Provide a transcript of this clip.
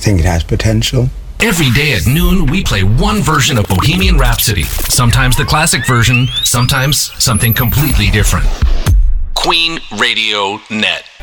think it has potential. Every day at noon, we play one version of Bohemian Rhapsody. Sometimes the classic version, sometimes something completely different. Queen Radio Net.